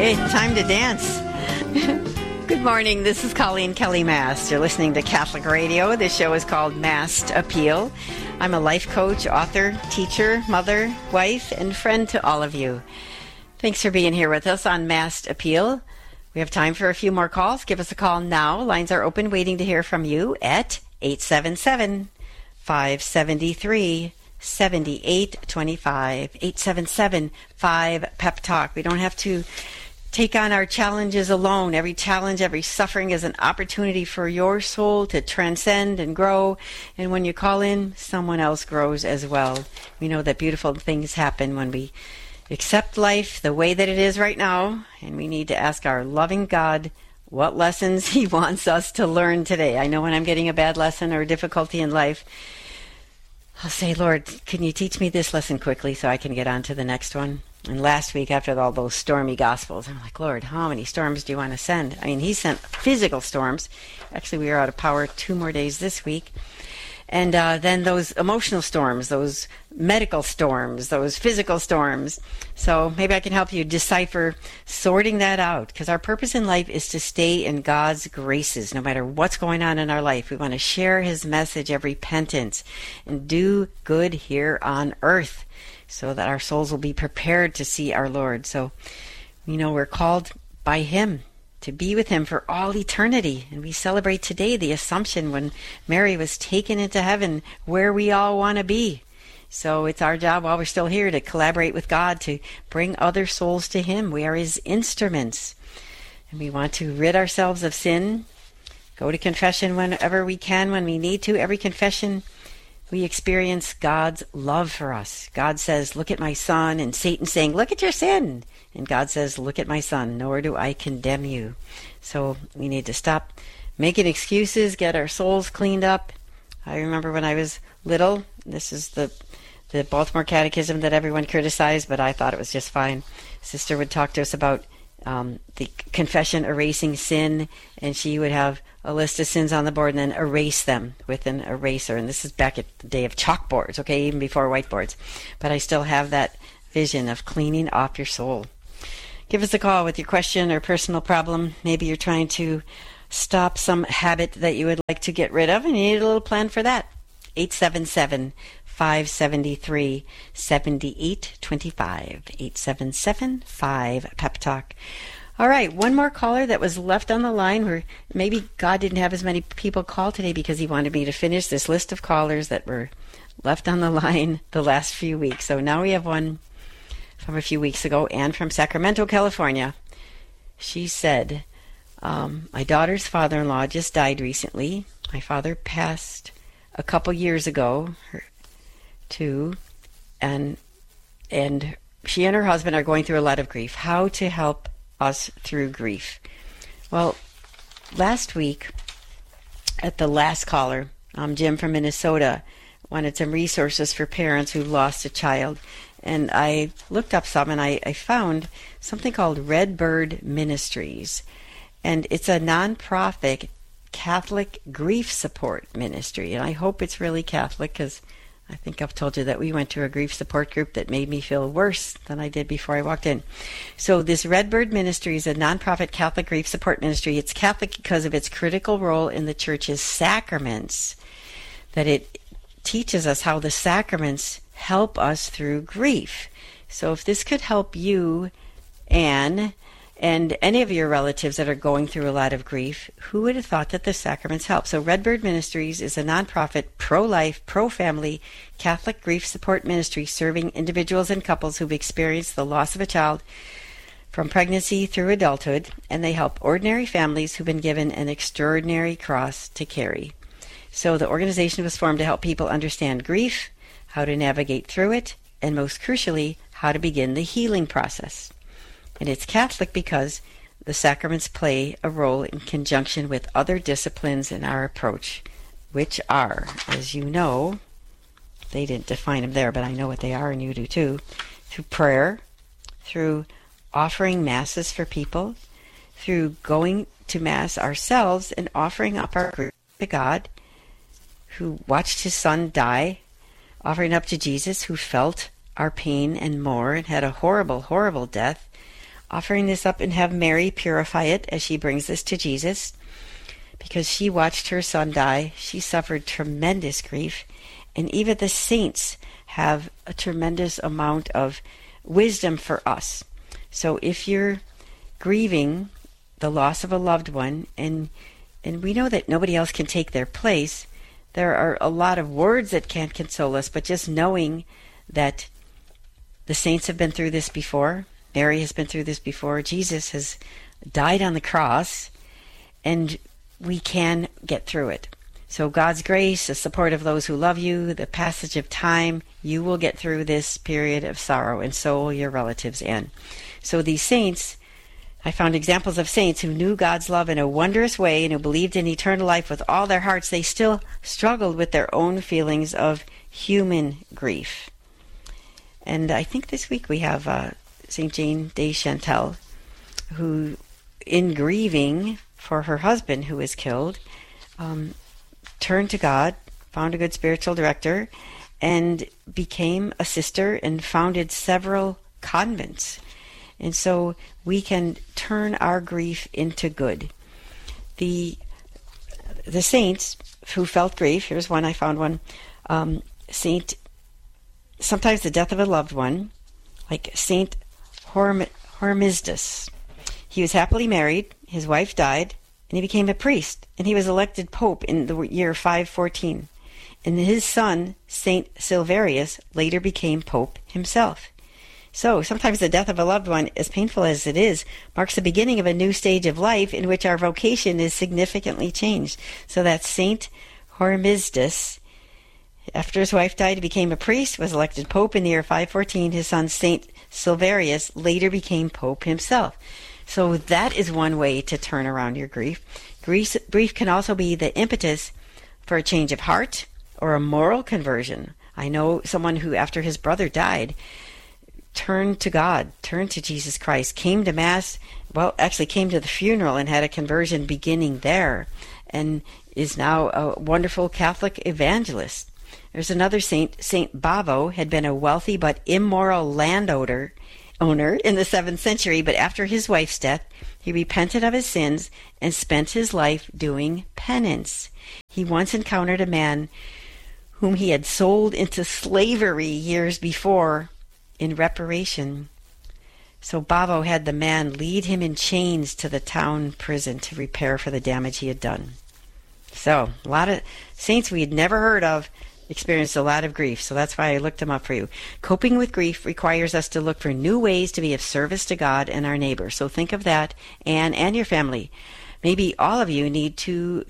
Okay, time to dance. Good morning, this is Colleen Kelly Mast. You're listening to Catholic Radio. This show is called Mast Appeal. I'm a life coach, author, teacher, mother, wife, and friend to all of you. Thanks for being here with us on Mast Appeal. We have time for a few more calls. Give us a call now. Lines are open, waiting to hear from you at 877-573-7825. 877-5-PEP-TALK. We don't have to take on our challenges alone. Every challenge, every suffering is an opportunity for your soul to transcend and grow. And when you call in, someone else grows as well. We know that beautiful things happen when we accept life the way that it is right now. And we need to ask our loving God what lessons He wants us to learn today. I know when I'm getting a bad lesson or difficulty in life, I'll say, Lord, can you teach me this lesson quickly so I can get on to the next one? And last week, after all those stormy Gospels, I'm like, Lord, how many storms do you want to send? I mean, He sent physical storms. Actually, we were out of power 2 more days this week. And then those emotional storms, those medical storms, those physical storms. So maybe I can help you decipher sorting that out, because our purpose in life is to stay in God's graces no matter what's going on in our life. We want to share His message of repentance and do good here on earth so that our souls will be prepared to see our Lord. So, you know, we're called by Him to be with Him for all eternity. And we celebrate today the Assumption, when Mary was taken into heaven, where we all want to be. So it's our job while we're still here to collaborate with God to bring other souls to Him. We are His instruments. And we want to rid ourselves of sin, go to confession whenever we can, when we need to. Every confession, we experience God's love for us. God says, look at my son, and Satan saying, look at your sin. And God says, look at my son, nor do I condemn you. So we need to stop making excuses, get our souls cleaned up. I remember when I was little, this is the Baltimore Catechism that everyone criticized, but I thought it was just fine. Sister would talk to us about the confession erasing sin, and she would have a list of sins on the board and then erase them with an eraser. And this is back at the day of chalkboards, okay, even before whiteboards. But I still have that vision of cleaning off your soul. Give us a call with your question or personal problem. Maybe you're trying to stop some habit that you would like to get rid of, and you need a little plan for that. 877-573-7825. 877-5-PEP-TALK. All right, one more caller that was left on the line, where maybe God didn't have as many people call today because He wanted me to finish this list of callers that were left on the line the last few weeks. So now we have one from a few weeks ago, Anne from Sacramento, California. She said, my daughter's father-in-law just died recently. My father passed a couple years ago, too, and she and her husband are going through a lot of grief. How to help us through grief? Well, last week, at the last caller, Jim from Minnesota wanted some resources for parents who lost a child. And I looked up some, and I found something called Redbird Ministries. And it's a nonprofit Catholic grief support ministry. And I hope it's really Catholic, because I think I've told you that we went to a grief support group that made me feel worse than I did before I walked in. So this Redbird Ministry is a nonprofit Catholic grief support ministry. It's Catholic because of its critical role in the Church's sacraments, that it teaches us how the sacraments help us through grief. So if this could help you, Anne, and any of your relatives that are going through a lot of grief, who would have thought that the sacraments help? So Redbird Ministries is a nonprofit, pro-life, pro-family Catholic grief support ministry serving individuals and couples who've experienced the loss of a child from pregnancy through adulthood, and they help ordinary families who've been given an extraordinary cross to carry. So the organization was formed to help people understand grief, how to navigate through it, and most crucially, how to begin the healing process. And it's Catholic because the sacraments play a role in conjunction with other disciplines in our approach, which are, as you know, they didn't define them there, but I know what they are, and you do too, through prayer, through offering masses for people, through going to Mass ourselves and offering up our grief to God, who watched His Son die, offering up to Jesus, who felt our pain and more and had a horrible, horrible death, offering this up and have Mary purify it as she brings this to Jesus, because she watched her son die. She suffered tremendous grief, and even the saints have a tremendous amount of wisdom for us. So if you're grieving the loss of a loved one, and we know that nobody else can take their place, there are a lot of words that can't console us, but just knowing that the saints have been through this before, Mary has been through this before, Jesus has died on the cross, and we can get through it. So God's grace, the support of those who love you, the passage of time, you will get through this period of sorrow, and so will your relatives, Anne. So these saints, I found examples of saints who knew God's love in a wondrous way and who believed in eternal life with all their hearts. They still struggled with their own feelings of human grief. And I think this week we have St. Jane de Chantal, who, in grieving for her husband who was killed, turned to God, found a good spiritual director, and became a sister and founded several convents. And so we can turn our grief into good. The saints who felt grief, here's one, I found one, sometimes the death of a loved one, like Saint Hormisdas. He was happily married, his wife died, and he became a priest, and he was elected pope in the year 514. And his son, Saint Silverius, later became pope himself. So sometimes the death of a loved one, as painful as it is, marks the beginning of a new stage of life in which our vocation is significantly changed. So that Saint Hormisdas, after his wife died, he became a priest, was elected pope in the year 514. His son, Saint Silverius, later became pope himself. So that is one way to turn around your grief. Grief can also be the impetus for a change of heart or a moral conversion. I know someone who, after his brother died, turned to God, turned to Jesus Christ, came to Mass, actually came to the funeral and had a conversion beginning there, and is now a wonderful Catholic evangelist. There's another saint, Saint Bavo, had been a wealthy but immoral landowner in the 7th century, but after his wife's death, he repented of his sins and spent his life doing penance. He once encountered a man whom he had sold into slavery years before in reparation. So Bavo had the man lead him in chains to the town prison to repair for the damage he had done. So a lot of saints we had never heard of experienced a lot of grief, so that's why I looked them up for you. Coping with grief requires us to look for new ways to be of service to God and our neighbor. So think of that, Anne, and your family. Maybe all of you need to,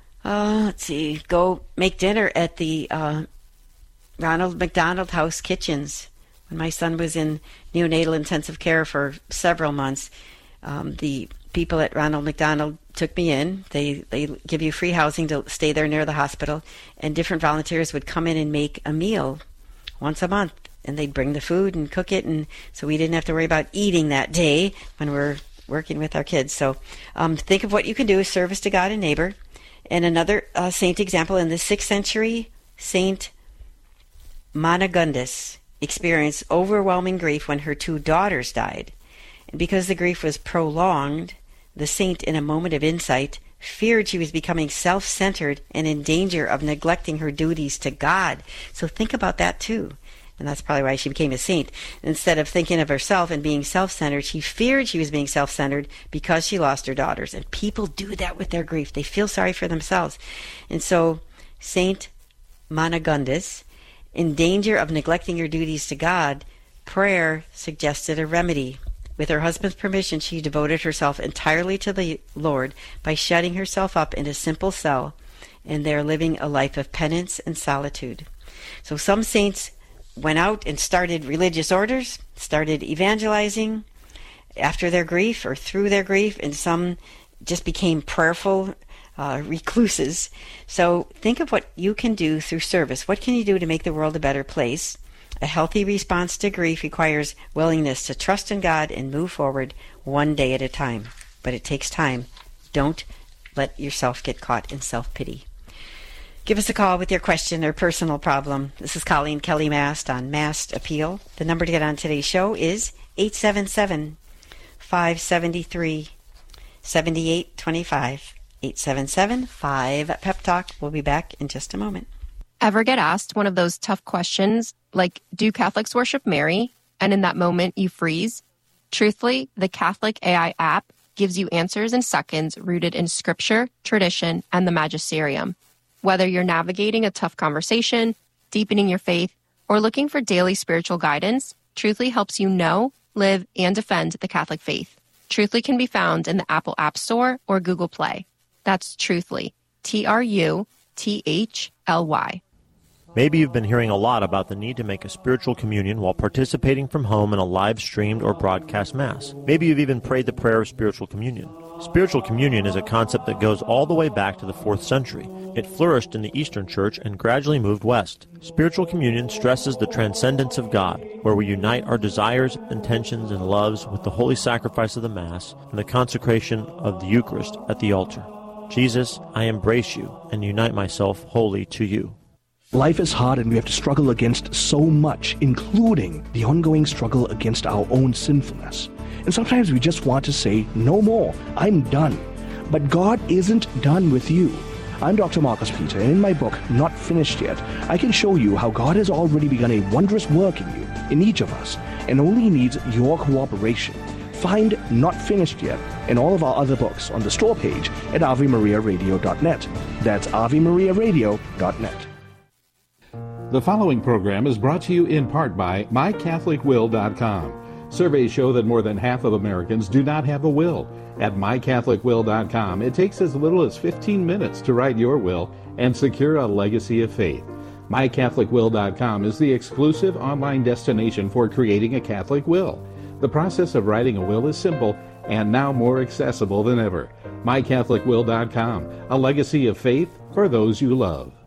go make dinner at the Ronald McDonald House Kitchens. When my son was in neonatal intensive care for several months, the people at Ronald McDonald took me in. They give you free housing to stay there near the hospital, and different volunteers would come in and make a meal once a month, and they'd bring the food and cook it, and so we didn't have to worry about eating that day when we're working with our kids. So think of what you can do as service to God and neighbor. And another saint example, in the 6th century, Saint Managundas experienced overwhelming grief when her 2 daughters died. And because the grief was prolonged, the saint, in a moment of insight, feared she was becoming self-centered and in danger of neglecting her duties to God. So think about that too. And that's probably why she became a saint. Instead of thinking of herself and being self-centered, she feared she was being self-centered because she lost her daughters. And people do that with their grief. They feel sorry for themselves. And so Saint Managundas, in danger of neglecting her duties to God, prayer suggested a remedy. With her husband's permission, she devoted herself entirely to the Lord by shutting herself up in a simple cell and there living a life of penance and solitude. So some saints went out and started religious orders, started evangelizing after their grief or through their grief, and some just became prayerful recluses. So think of what you can do through service. What can you do to make the world a better place? A healthy response to grief requires willingness to trust in God and move forward one day at a time. But it takes time. Don't let yourself get caught in self-pity. Give us a call with your question or personal problem. This is Colleen Kelly Mast on Mast Appeal. The number to get on today's show is 877 573 7825. 877-5 Pep Talk. We'll be back in just a moment. Ever get asked one of those tough questions like, do Catholics worship Mary? And in that moment you freeze? Truthfully, the Catholic AI app gives you answers in seconds rooted in scripture, tradition, and the magisterium. Whether you're navigating a tough conversation, deepening your faith, or looking for daily spiritual guidance, Truthfully helps you know, live, and defend the Catholic faith. Truthfully can be found in the Apple App Store or Google Play. That's Truthfully, Truthly. Maybe you've been hearing a lot about the need to make a spiritual communion while participating from home in a live-streamed or broadcast Mass. Maybe you've even prayed the prayer of spiritual communion. Spiritual communion is a concept that goes all the way back to the 4th century. It flourished in the Eastern Church and gradually moved west. Spiritual communion stresses the transcendence of God, where we unite our desires, intentions, and loves with the holy sacrifice of the Mass and the consecration of the Eucharist at the altar. Jesus, I embrace you and unite myself wholly to you. Life is hard and we have to struggle against so much, including the ongoing struggle against our own sinfulness. And sometimes we just want to say, no more, I'm done. But God isn't done with you. I'm Dr. Marcus Peter, and in my book, Not Finished Yet, I can show you how God has already begun a wondrous work in you, in each of us, and only needs your cooperation. Find Not Finished Yet and all of our other books on the store page at AveMariaRadio.net. That's AveMariaRadio.net. The following program is brought to you in part by MyCatholicWill.com. Surveys show that more than half of Americans do not have a will. At MyCatholicWill.com, it takes as little as 15 minutes to write your will and secure a legacy of faith. MyCatholicWill.com is the exclusive online destination for creating a Catholic will. The process of writing a will is simple and now more accessible than ever. MyCatholicWill.com, a legacy of faith for those you love.